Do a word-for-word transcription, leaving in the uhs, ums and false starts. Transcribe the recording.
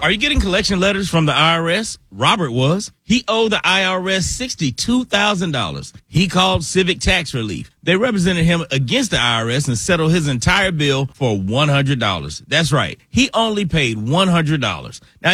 Are you getting collection letters from the I R S? Robert was. He owed the I R S sixty-two thousand dollars. He called Civic Tax Relief. They represented him against the I R S and settled his entire bill for one hundred dollars. That's right. He only paid one hundred dollars. Now,